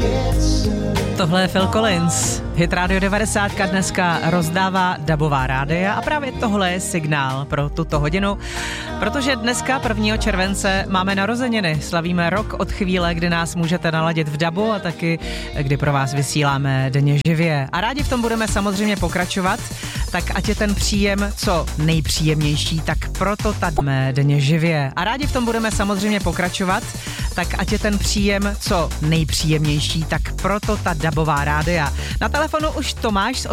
Tohle je Phil Collins. Hit Radio 90 dneska rozdává dabová rádia a právě tohle je signál pro tuto hodinu, protože dneska 1. července máme narozeniny. Slavíme rok od chvíle, kdy nás můžete naladit v dabu a taky kdy pro vás vysíláme denně živě. A rádi v tom budeme samozřejmě pokračovat, tak ať je ten příjem co nejpříjemnější, tak proto tady denně živě. A rádi v tom budeme samozřejmě pokračovat, tak ať je ten příjem co nejpříjemnější, tak proto ta dabová rádia. Na telefonu už Tomáš z